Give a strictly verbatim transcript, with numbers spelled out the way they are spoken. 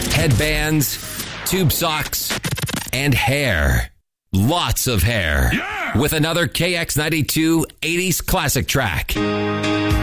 headbands, tube socks, and hair. Lots of hair. Yeah! With another K X ninety-two eighties classic track.